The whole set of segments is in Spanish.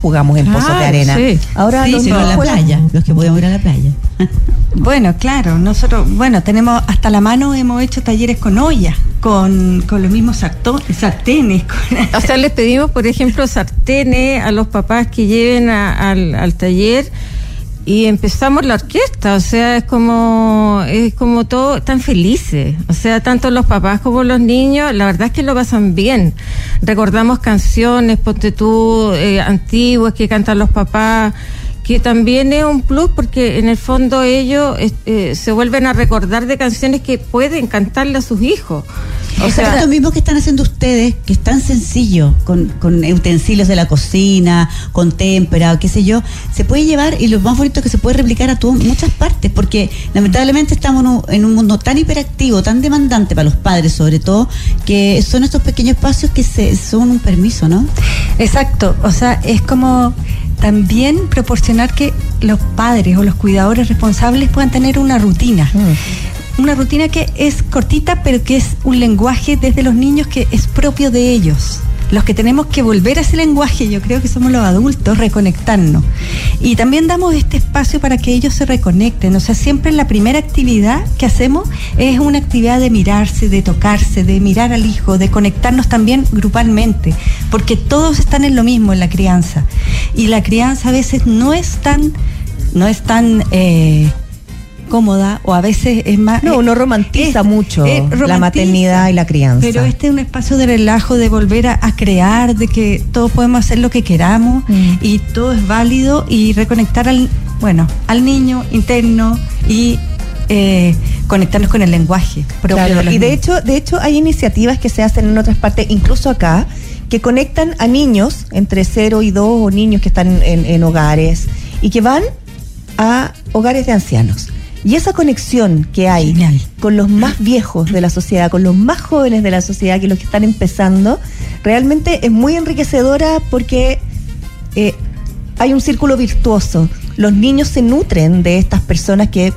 jugamos en pozos de arena. Sí. Ahora sí, los pero en la playa, los que podemos ir a la playa. Bueno, claro, nosotros, tenemos hasta la mano, hemos hecho talleres con ollas, con los mismos sartenes. O sea, les pedimos, por ejemplo, sartenes a los papás que lleven al taller y empezamos la orquesta. O sea, es como todo, están felices. O sea, tanto los papás como los niños, la verdad es que lo pasan bien. Recordamos canciones, ponte tú, antiguas que cantan los papás, que también es un plus porque en el fondo ellos se vuelven a recordar de canciones que pueden cantarle a sus hijos. O sea, es lo mismo que están haciendo ustedes, que es tan sencillo, con utensilios de la cocina, con témpera, o qué sé yo, se puede llevar, y lo más bonito es que se puede replicar a muchas partes, porque lamentablemente estamos en un mundo tan hiperactivo, tan demandante para los padres sobre todo, que son estos pequeños espacios que son un permiso, ¿no? Exacto, o sea, es como también proporcionar que los padres o los cuidadores responsables puedan tener una rutina. Una rutina que es cortita, pero que es un lenguaje desde los niños que es propio de ellos. Los que tenemos que volver a ese lenguaje, yo creo que somos los adultos, reconectarnos. Y también damos este espacio para que ellos se reconecten. O sea, siempre la primera actividad que hacemos es una actividad de mirarse, de tocarse, de mirar al hijo, de conectarnos también grupalmente, porque todos están en lo mismo en la crianza. Y la crianza a veces no es tan cómoda, o a veces es más... No, uno romantiza mucho la maternidad y la crianza. Pero este es un espacio de relajo, de volver a crear, de que todos podemos hacer lo que queramos y todo es válido, y reconectar al niño interno y conectarnos con el lenguaje propio. Claro, de y de hecho hay iniciativas que se hacen en otras partes, incluso acá, que conectan a niños entre 0 y 2 o niños que están en hogares y que van a hogares de ancianos. Y esa conexión que hay con los más viejos de la sociedad, con los más jóvenes de la sociedad, que los que están empezando, realmente es muy enriquecedora porque hay un círculo virtuoso. Los niños se nutren de estas personas que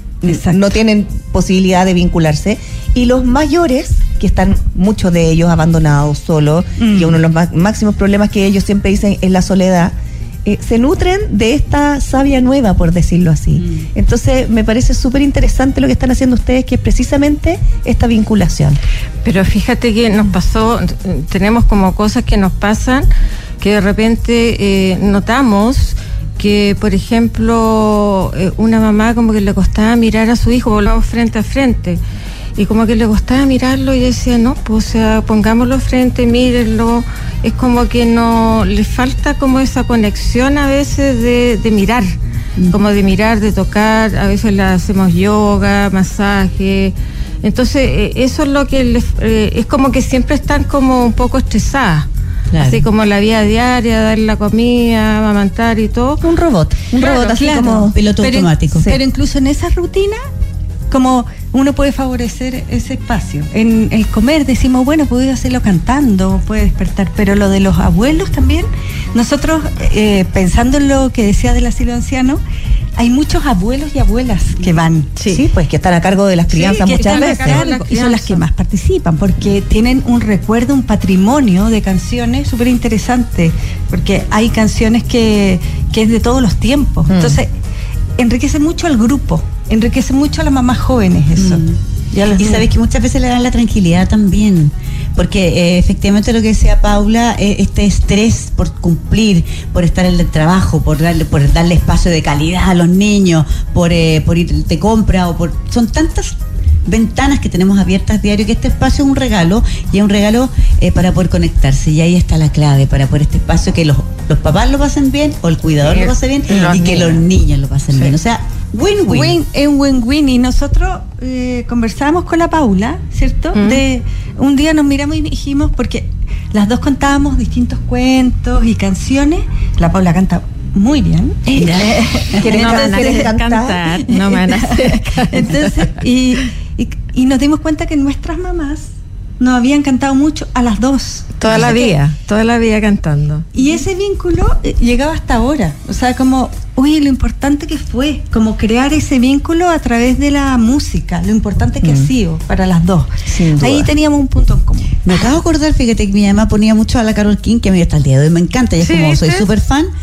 no tienen posibilidad de vincularse, y los mayores, que están muchos de ellos abandonados, solos, y uno de los máximos problemas que ellos siempre dicen es la soledad, se nutren de esta savia nueva, por decirlo así. Entonces me parece súper interesante lo que están haciendo ustedes, que es precisamente esta vinculación. Pero fíjate que nos pasó, tenemos como cosas que nos pasan, que de repente notamos que, por ejemplo, una mamá como que le costaba mirar a su hijo, volvamos frente a frente, y como que le costaba mirarlo, y decía, no, pues, o sea, pongámoslo frente, mírenlo. Es como que no, le falta como esa conexión a veces de mirar, como de mirar, de tocar. A veces le hacemos yoga, masaje. Entonces, eso es lo que es como que siempre están como un poco estresadas. Claro. Así como la vida diaria, dar la comida, amamantar y todo. Un robot así como piloto automático. Pero incluso en esa rutina, como uno puede favorecer ese espacio. En el comer decimos, bueno, puede hacerlo cantando, puede despertar, pero lo de los abuelos también, nosotros pensando en lo que decía del asilo anciano, hay muchos abuelos y abuelas que van. Sí, pues que están a cargo de las crianzas muchas veces. Y son las que más participan, porque tienen un recuerdo, un patrimonio de canciones súper interesante, porque hay canciones que es de todos los tiempos. Entonces, enriquece mucho al grupo, enriquece mucho a las mamás jóvenes eso. Y sabes que muchas veces le dan la tranquilidad también, porque efectivamente lo que decía Paula, este estrés por cumplir, por estar en el trabajo, por darle espacio de calidad a los niños, por ir de compra, son tantas ventanas que tenemos abiertas diario, que este espacio es un regalo, y es un regalo para poder conectarse, y ahí está la clave, para poder este espacio que los papás lo pasen bien, o el cuidador lo pase bien, y que los niños lo pasen bien. O sea, win-win. Es un win-win. Y nosotros conversamos con la Paula, ¿cierto? De un día nos miramos y dijimos, porque las dos contábamos distintos cuentos y canciones. La Paula canta muy bien. No me van a hacer cantar. Entonces, y nos dimos cuenta que nuestras mamás nos habían cantado mucho a las dos. Toda la vida cantando. Y ese vínculo llegaba hasta ahora. O sea, como Oye, lo importante que fue, como crear ese vínculo a través de la música, lo importante que ha sido para las dos. Sin duda. Ahí teníamos un punto en común. Me acabo de acordar, fíjate que mi mamá ponía mucho a la Carol King, que a mí hasta el día de hoy me encanta, y es Sí, como ¿viste? soy súper fan.